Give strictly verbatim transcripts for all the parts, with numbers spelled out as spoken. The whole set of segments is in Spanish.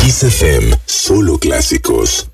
Kiss F M, solo clásicos.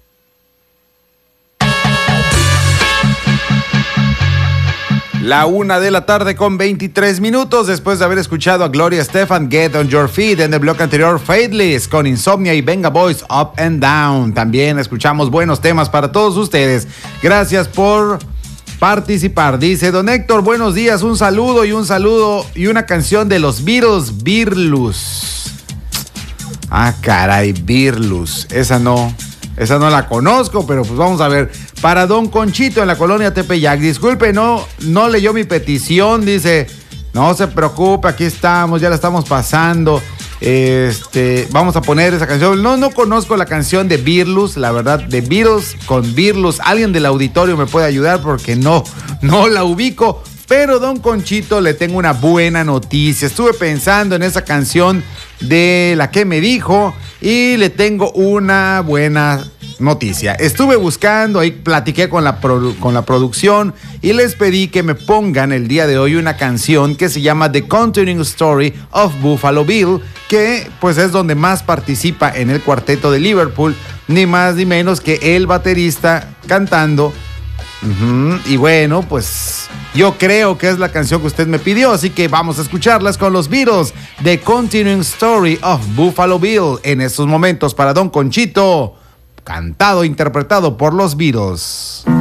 La una de la tarde con veintitrés minutos después de haber escuchado a Gloria Estefan, Get on Your Feet, en el bloque anterior Faithless con Insomnia y Venga Boys, Up and Down. También escuchamos buenos temas para todos ustedes. Gracias por participar. Dice don Héctor, buenos días, un saludo y un saludo y una canción de los Beatles, Virlus. Ah, caray, Virlus, esa no... Esa no la conozco, pero pues vamos a ver. Para don Conchito en la colonia Tepeyac. Disculpe, no, no leyó mi petición. Dice, no se preocupe, aquí estamos, ya la estamos pasando. Este, vamos a poner esa canción. No, no conozco la canción de Virlus, la verdad, de Beatles con Virlus. Alguien del auditorio me puede ayudar porque no, no la ubico. Pero don Conchito, le tengo una buena noticia. Estuve pensando en esa canción de la que me dijo y le tengo una buena noticia. Estuve buscando, ahí platiqué con la, produ- con la producción y les pedí que me pongan el día de hoy una canción que se llama The Continuing Story of Buffalo Bill, que pues es donde más participa en el cuarteto de Liverpool, ni más ni menos que el baterista cantando. Uh-huh. Y bueno, pues yo creo que es la canción que usted me pidió, así que vamos a escucharlas con los Beatles, The Continuing Story of Buffalo Bill, en estos momentos para don Conchito, cantado, interpretado por los Beatles.